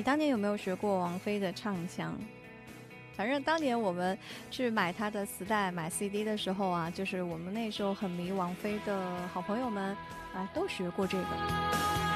当年有没有学过王菲的唱腔？反正当年我们去买她的磁带、买 CD 的时候啊，就是我们那时候很迷王菲的好朋友们啊，都学过这个。